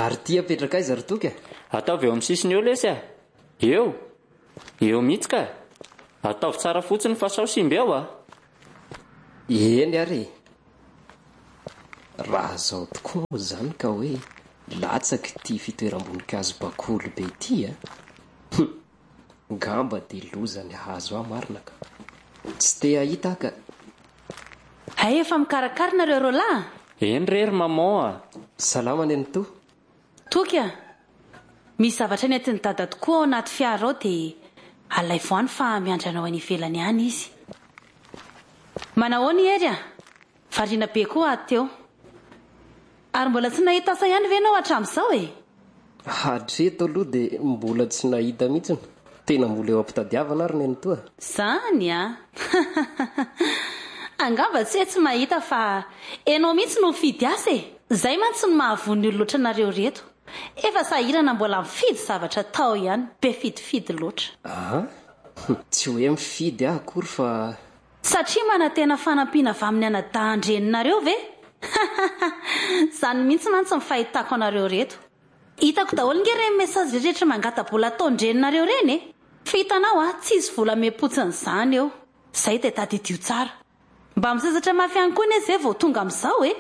Ary tia petraka aiza ry toky? Ataovy eo amin'ny sisiny eo lesy a. Eo mihitsy ka. Ataovy tsara fotsiny fa sao simby ao a. Eny ary. Raha zao tokoa moa zany ka hoe latsaky ty fitoeram-boninkazo bakolo be ty a. Ngamba de lozany hazo marina ka. Tsy te ahita ka. Hay efa mikarakara nareo rola? Eny rery maman a. Salama neny to. Toky a. Misy zavatra nentin'ny dada tokoa ao anaty fiara ao dia alay voany fa miandranao any ivelany any izy. Manahoana ery a? Variana be koa ato teo. Ary mbola tsy nahita asa ihany ve ianao hatramin'izao e? Hatreto aloha dia mbola tsy nahita mihitsy. Tena mbola eo ampitadiavana ary neny to a. Zany a. Angamba tsy mahita fa enao mihitsy no mifidy asa e. Zay mantsy no mahavony loatra nareo reto. Efa sahirana mbola mifidy zavatra tao ihany. Be fidifidy loatra. Tsy hoe mifidy akory fa... Satria manantena fanampiana avy amin'ny anadahandreninareo ve? Zany mihitsy mantsy ny fahitako anareo reto. Hitako daholo nge reny mesazy rehetra mangata-bola ataon-dreninareo reny e. Fitanao a, tsy izy vola mepotsiny zany eo. Zay dia tadidio tsara. Mba misesatra mafy ihany koa nezy vao tonga amin'izao e.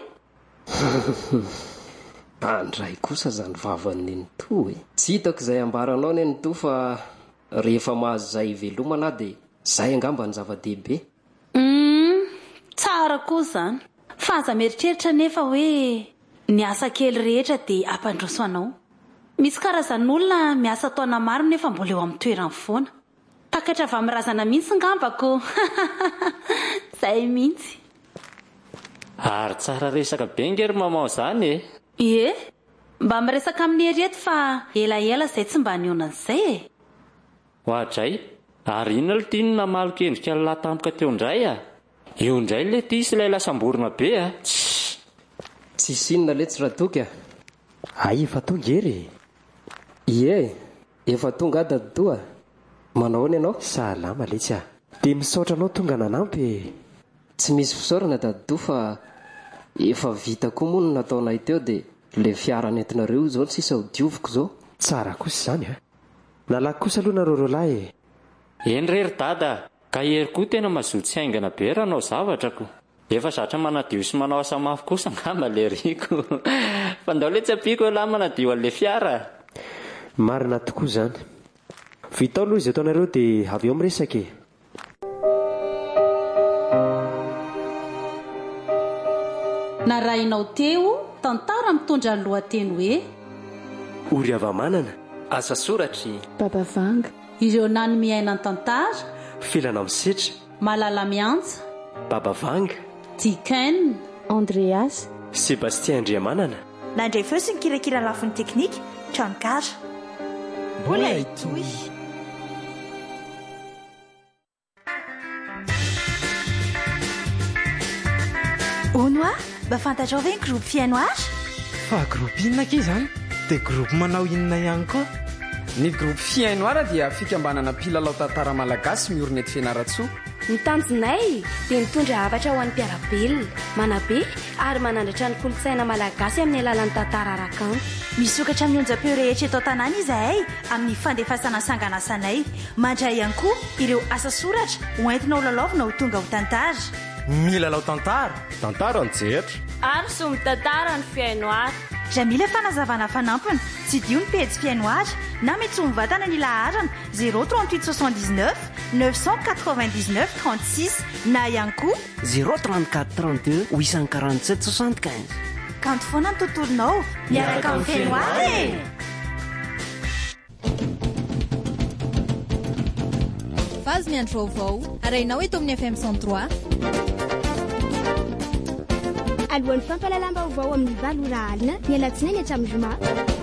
Andray kosa zany vavany neny to e. Tsy hitako izay ambaranao neny to fa rehefa mahazo zay velomana dia zay angamba ny zava-dehibe. Tsara koa zany. Fa aza mieritreritra nefa hoe ny asa kely rehetra dia ampandroso anao. Misy karazan'olona miasa taona maro nefa mbola eo amin'ny toerany foana. Takatra avy amin'ny razana mihitsy ngambako. Zay mihitsy. Ary tsara resaka be ngery maman zany e. Ie, mba miresaka amin'ny ereto fa ela zay tsy mba niona an'izay e. Hoadray, ary inona le tiany namaly kendrika ny latampoka teo indray a? Io indray le ty sy ilay lasam-borona be a. Tsy sinona letsy raha toky a. Ay, efa tonga ery. Ie, efa tonga dadatoa. Manao ny ianao? Salama letsy a. Dia misaotra anao tonga nanampy. Tsy misy fisaorana dadatoa fa efa vita koa moa no nataonay teo dia le fiara nentinareo izao tsisa ho dioviko izao. Tsara kosa zany a. Nalaky kosa aloha nareo roalahy e. Eny rery dada, ka ery koa tena mazoto sy haingana be raha nao zavatrako. Efa zatra manadio sy manao asa mafy kosa ngamba le riko. Fa ndao le tsy ampiako lahy manadio an'le fiara. Marina tokoa zany. Vitao aloha izy ataonareo dia avy eo miresaka e. Narainao teo, tantara mitondra ny lohateny hoe Ory Avamanana, asa soratry, Baba Vanga, ireo nany miaina ny tantara, Filana Misetra, Malala Miantsa, Baba Vanga, Tiken, Andreas, Sébastien Andriamanana. Nandray feo sy ny kirakira lafin'ny teknika, Trankara. Mbola itoy. Onoa, mba fantatrao ve ny groupe fiainoara? Fa groupe inona ke zany? Dia groupe manao inona ihany koa? Ny groupe fiainoara dia fikambanana mpilalao tantara malagasy miorina eto Fianaratsoa. Ny tanjonay dia mitondra havatra ho an'ny mpiarabelona, manabe ary manandratra ny kolontsaina malagasy amin'ny alalan'ny tantara arakanto. Misokatra amin'ny onjam-peo rehetra eto an-tanàna izahay amin'ny fandefasana sanganasanay. Mandray ihany koa ireo asa soratra hoentina ho lalaovina ho tonga ho tantara. Milalao tantara, tantara anjetra. Ary somy tantara ny fiainoara. Raha mila fanazavana fanampiny, tsy dio ny pejy fiainoara na mety ho mivatana ny laharana 038 79 999 36 na ihany koa 034 32 847 75. Kanto foana ny tontolonao miaraka amin'ny fiainoara e! Vazy ny andro vaovao arahinao eto amin'ny FM 103. Alohan'ny fampalalam-baovao amin'ny valo ora alina ny alatsinainy hatramin'ny zoma.